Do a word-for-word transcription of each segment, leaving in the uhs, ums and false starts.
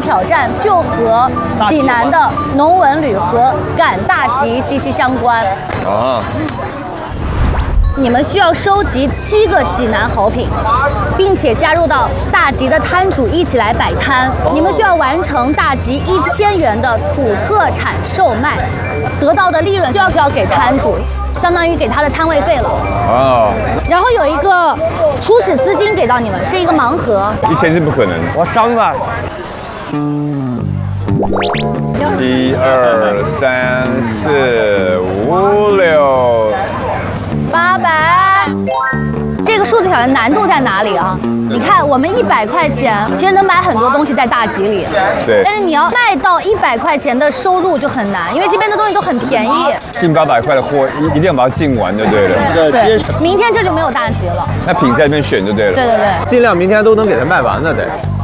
挑战就和济南的农文旅和赶大集息息相关。啊。你们需要收集七个济南好品，并且加入到大集的摊主一起来摆摊。你们需要完成大集一千元的土特产售卖，得到的利润就要交给摊主，相当于给他的摊位费了。哦。然后有一个初始资金给到你们，是一个盲盒。 一千是不可能。 我上吧。 一二三四五六。 八百，这个数字挑战难度在哪里啊？你看，我们一百块钱其实能买很多东西在大集里， 对。 但是你要卖到一百块钱的收入就很难，因为这边的东西都很便宜。 进八百块的货，一一定要把它进完就对了。 对对。明天这就没有大集了。 那品在那边选就对了。 对对对。 尽量明天都能给它卖完的得。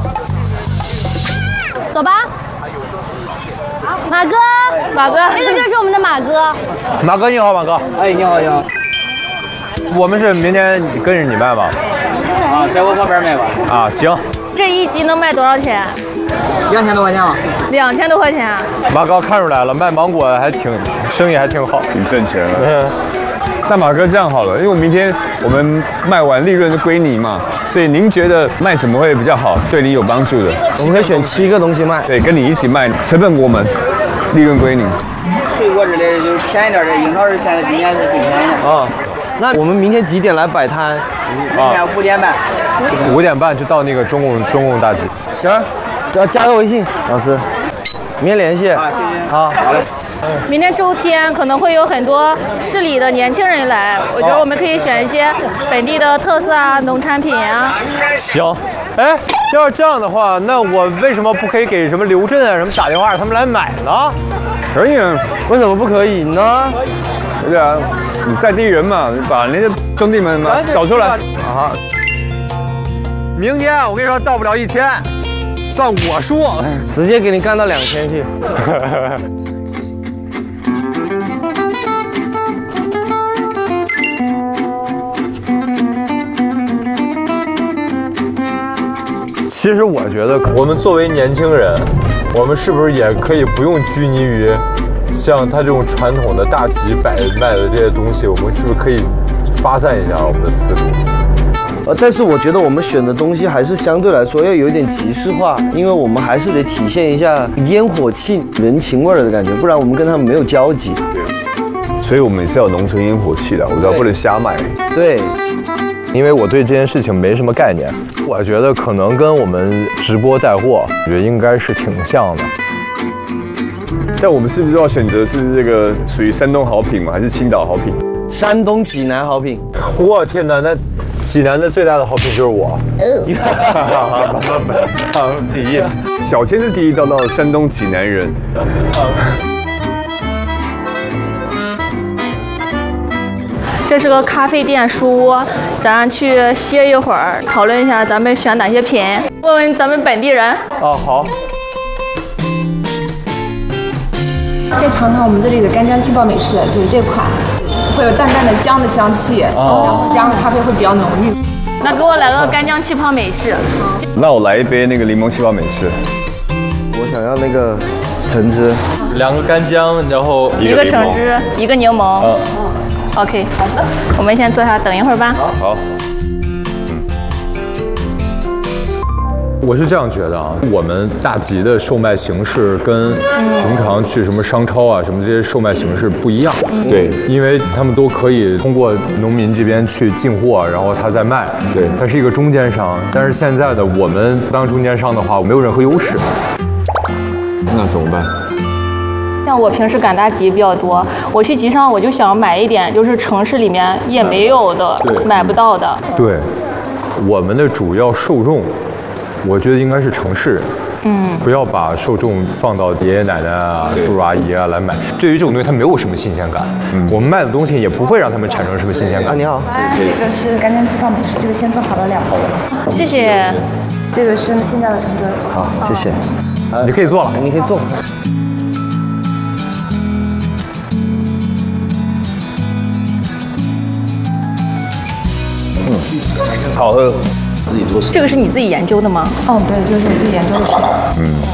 走吧。马哥， 马哥， 这个就是我们的马哥。 马哥你好，马哥。 哎，你好，你好。 我们是明天跟着你卖吗？ 啊，在我旁边卖吧。 啊，行。 这一集能卖多少钱？ 两千多块钱吧。 两千多块钱。 马哥看出来了，卖芒果还挺生意还挺好， 挺挣钱的。嗯。那马哥这样好了，因为我明天我们卖完利润就归你嘛，所以您觉得卖什么会比较好，对你有帮助的？ 我们可以选七个东西卖。 对，跟你一起卖，成本我们，利润归你。 水果之类的就是便宜点的，樱桃是现在今年是最便宜的。 啊。那我们明天几点来摆摊？ 明天五点半。 五点半就到那个中共中共大集。 行，要加个微信，老师，明天联系。 啊，谢谢。 好，好嘞。 明天周天可能会有很多市里的年轻人来，我觉得我们可以选一些本地的特色啊、农产品啊。 行，哎，要是这样的话，那我为什么不可以给什么刘震啊什么打电话让他们来买呢？ 可以啊， 为什么不可以呢？ 对啊，你在地人嘛，把那些兄弟们嘛找出来啊！ 明天我跟你说到不了一千，算我输， 直接给你干到两千去。 其实我觉得，我们作为年轻人，我们是不是也可以不用拘泥于像他这种传统的大集摆卖的这些东西？我们是不是可以发散一下我们的思路？ 呃，但是我觉得我们选的东西还是相对来说要有一点集市化，因为我们还是得体现一下烟火气、人情味儿的感觉，不然我们跟他们没有交集。 所以我们也是要农村烟火气的，我知道不能瞎卖。 对。 因为我对这件事情没什么概念，我觉得可能跟我们直播带货，我觉得应该是挺像的。 但我们是不是要选择是这个属于山东好品吗？还是青岛好品？ 山东济南好品。 我天哪，那济南的最大的好品就是我。 第一，小千是第一道道山东济南人。 这是个咖啡店书屋，咱去歇一会儿，讨论一下咱们选哪些品，问问咱们本地人。 哦，好。 可以尝尝我们这里的干姜气泡美式，就是这款，会有淡淡的姜的香气，哦、然后加上咖啡会比较浓郁。 那给我来个干姜气泡美式。 那我来一杯那个柠檬气泡美式。 我想要那个橙汁， 两个干姜，然后一个橙汁，一个柠檬。嗯。OK， 好的，我们先坐下等一会儿吧。 好。 我是这样觉得啊，我们大集的售卖形式跟平常去什么商超啊什么这些售卖形式不一样。 嗯、对， 因为他们都可以通过农民这边去进货，然后他再卖。 对， 他是一个中间商。但是现在的我们当中间商的话，没有任何优势。 那怎么办？ 像我平时赶大集比较多，我去集上我就想买一点，就是城市里面也没有的、买不到的。 对，我们的主要受众，我觉得应该是城市人。嗯，不要把受众放到爷爷奶奶啊、叔叔阿姨啊来买。对于这种东西，它没有什么新鲜感。嗯，我们卖的东西也不会让他们产生什么新鲜感。 啊，你好， 这个是干姜气泡美式，这个先做好了两包了。 谢谢。 这个是现在的橙汁。 好，谢谢。 你可以做了， 你可以做。 嗯，好喝。 自己做。这个是你自己研究的吗？ 哦，对，这个是我自己研究的。嗯。